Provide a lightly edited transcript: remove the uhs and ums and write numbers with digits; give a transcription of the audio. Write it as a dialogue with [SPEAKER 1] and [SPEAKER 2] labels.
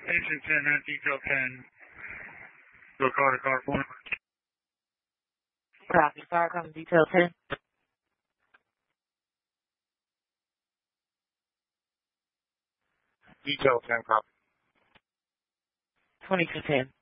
[SPEAKER 1] Engine 10, that detail 10. Go car to car point.
[SPEAKER 2] Copy. Fire coming detail 10.
[SPEAKER 3] Detail 10, copy.
[SPEAKER 2] 2210.